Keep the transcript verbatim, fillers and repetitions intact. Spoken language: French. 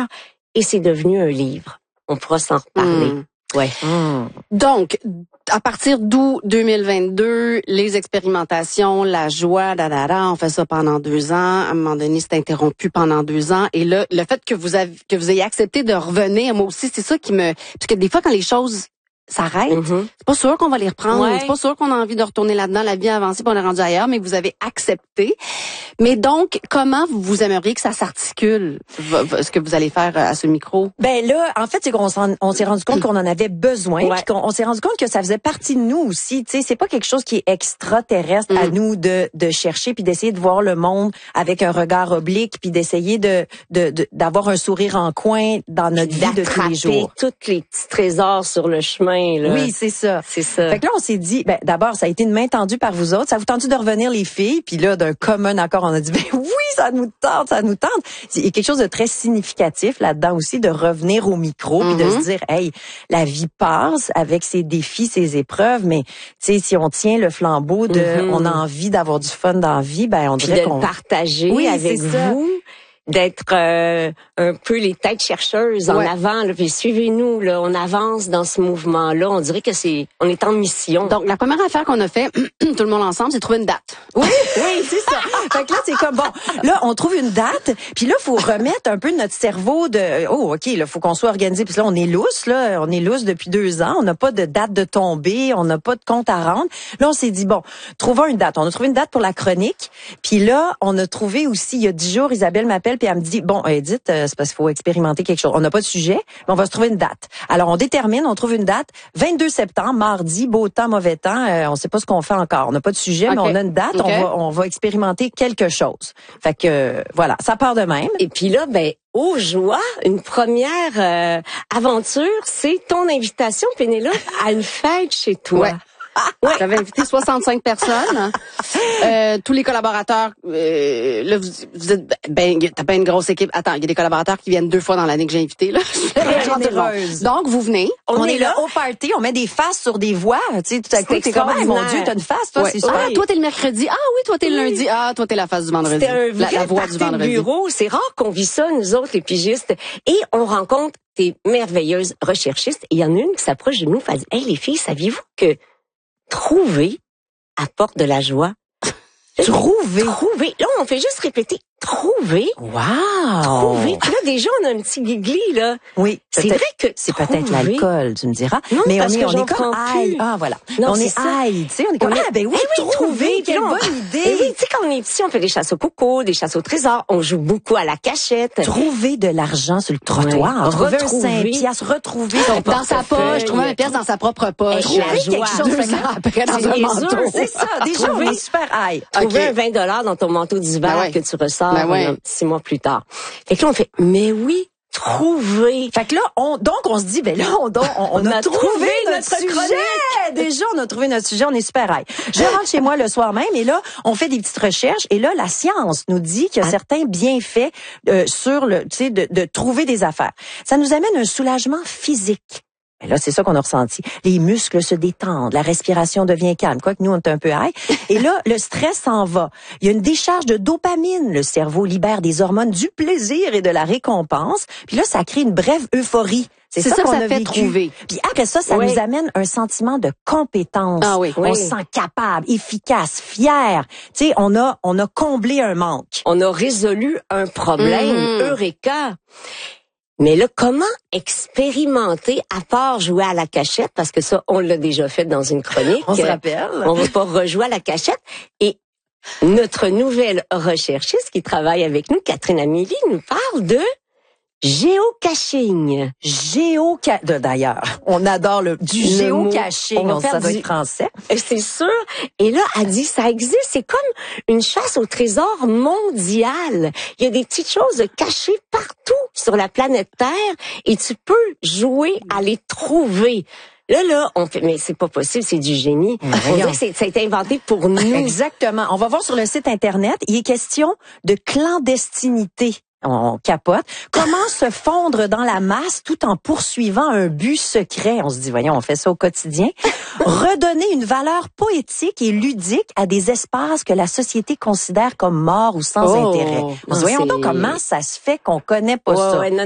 l'histoire et c'est devenu un livre. On pourra s'en reparler. Mmh. Ouais. Mmh. Donc, à partir d'août deux mille vingt-deux, les expérimentations, la joie, da, da, da, on fait ça pendant deux ans. À un moment donné, c'est interrompu pendant deux ans. Et là, le fait que vous avez, que vous ayez accepté de revenir, moi aussi, c'est ça qui me, parce que des fois, quand les choses s'arrêtent, mm-hmm. c'est pas sûr qu'on va les reprendre. Ouais. C'est pas sûr qu'on a envie de retourner là-dedans. La vie a avancé, puis on est rendu ailleurs, mais vous avez accepté. Mais donc, comment vous aimeriez que ça s'articule, ce que vous allez faire à ce micro? Ben là, en fait, c'est qu'on s'en, on s'est rendu compte qu'on en avait besoin, ouais. puis qu'on on s'est rendu compte que ça faisait partie de nous aussi. Tu sais, c'est pas quelque chose qui est extraterrestre mm. à nous de de chercher puis d'essayer de voir le monde avec un regard oblique puis d'essayer de, de, de d'avoir un sourire en coin dans notre vie de tous les jours. Tous les petits trésors sur le chemin. Là. Oui, c'est ça. C'est ça. Fait que là, on s'est dit, ben d'abord, ça a été une main tendue par vous autres. Ça vous tente de revenir, les filles? Puis là, d'un commun accord, on a dit, ben oui, ça nous tente, ça nous tente. Il y a quelque chose de très significatif là-dedans aussi, de revenir au micro, mm-hmm. puis de se dire, hey, la vie passe avec ses défis, ses épreuves, mais tu sais, si on tient le flambeau de, mm-hmm. on a envie d'avoir du fun dans la vie, ben on puis dirait de qu'on le partager oui, avec vous. D'être euh, un peu les têtes chercheuses en ouais. avant, là, puis suivez-nous, là, on avance dans ce mouvement-là. On dirait que c'est, on est en mission. Donc la première affaire qu'on a fait, tout le monde ensemble, c'est trouver une date. Oui, oui, c'est ça. Fait que là, c'est comme bon, là, on trouve une date, puis là, faut remettre un peu notre cerveau de, oh, ok, là, faut qu'on soit organisé. Puis là, on est lousse, là, on est lousse depuis deux ans, on n'a pas de date de tombée, on n'a pas de compte à rendre. Là, on s'est dit bon, trouvons une date. On a trouvé une date pour la chronique, puis là, on a trouvé aussi, il y a dix jours, Isabelle m'appelle. Puis elle me dit, bon, Edith, euh, c'est parce qu'il faut expérimenter quelque chose. On n'a pas de sujet, mais on va se trouver une date. Alors, on détermine, on trouve une date, vingt-deux septembre, mardi, beau temps, mauvais temps, euh, on sait pas ce qu'on fait encore. On n'a pas de sujet, okay. mais on a une date, okay. on va on va expérimenter quelque chose. Fait que, euh, voilà, ça part de même. Et puis là, ben, aux joies, une première euh, aventure, c'est ton invitation, Pénélope, à une fête chez toi. Ouais. Ouais. J'avais invité soixante-cinq personnes. Euh, tous les collaborateurs, euh, là, vous, vous êtes, ben, t'as pas une grosse équipe. Attends, il y a des collaborateurs qui viennent deux fois dans l'année que j'ai invité, là. Généreuse. Donc, vous venez. On, on est, est là au party, on met des faces sur des voix. Tu sais, tout à coup, t'es comme, mon Dieu, t'as une face, toi, ouais. c'est super. Ah, toi, t'es le mercredi. Ah oui, toi, t'es le lundi. Ah, toi, t'es la face du vendredi. C'était un vrai la, la voix du vendredi. Bureau. C'est rare qu'on vit ça, nous autres, les pigistes. Et on rencontre des merveilleuses recherchistes. Et il y en a une qui s'approche de nous, et dit, hey, les filles, saviez-vous que trouver apporte de la joie. Trouver. Trouver. Là, on fait juste répéter. Trouver. Wow. Trouver. Puis là, déjà, on a un petit gigli, là. Oui. C'est vrai que c'est peut-être l'alcool, tu me diras. Non, mais parce on est, que on est comme aïe. Ah, voilà. Non, on est aïe. Tu sais, on est comme, on ah, ben oui, eh oui trouver. Quelle on... bonne idée. Et oui, tu sais, quand on est petit, on fait des chasses au coco, des chasses au trésor. On joue beaucoup à la cachette. Trouver de l'argent sur le trottoir. Ouais. Trouver retrouver. un cinq piastres. Retrouver son dans sa poche. Trouver un pièce dans sa propre poche. Trouver quelque chose après dans un manteau. C'est ça. Déjà, on est super aïe. Trouver un vingt dollars dans ton manteau d'hiver que tu ressors six mois plus tard. Fait que là, on fait, mais oui, trouver. Fait que là, on, donc, on se dit, ben là, on, on, on, on a, a trouvé, trouvé notre, notre sujet. Déjà, on a trouvé notre sujet, on est super high. Je rentre chez moi le soir même et là, on fait des petites recherches et là, la science nous dit qu'il y a ah. certains bienfaits euh, sur le, tu sais, de, de trouver des affaires. Ça nous amène un soulagement physique. Et là, c'est ça qu'on a ressenti. Les muscles se détendent, la respiration devient calme. Quoique nous, on est un peu high. Et là, le stress s'en va. Il y a une décharge de dopamine. Le cerveau libère des hormones du plaisir et de la récompense. Puis là, ça crée une brève euphorie. C'est ça, ça qu'on a fait vécu. Trouver. Puis après ça, ça oui. nous amène un sentiment de compétence. Ah oui. On oui. se sent capable, efficace, fier. Tu sais, on a, on a comblé un manque. On a résolu un problème. Mmh. Eureka! Mais là, comment expérimenter à part jouer à la cachette? Parce que ça, on l'a déjà fait dans une chronique. On se rappelle. On va pas rejouer à la cachette. Et notre nouvelle recherchiste qui travaille avec nous, Catherine Amélie, nous parle de géocaching. Géoca... D'ailleurs, on adore le du le géocaching. On va faire ça doit du... être français. C'est sûr. Et là, elle dit, ça existe. C'est comme une chasse au trésor mondial. Il y a des petites choses cachées partout sur la planète Terre et tu peux jouer à les trouver. Là, là, on fait, mais c'est pas possible, c'est du génie. On dirait que c'est, ça a été inventé pour nous. Exactement. On va voir sur le site Internet, il est question de clandestinité. On capote. Comment se fondre dans la masse tout en poursuivant un but secret? On se dit, voyons, on fait ça au quotidien. Redonner une valeur poétique et ludique à des espaces que la société considère comme morts ou sans oh, intérêt. On se dit, voyons donc comment ça se fait qu'on connaît pas oh, ça. Ouais, non,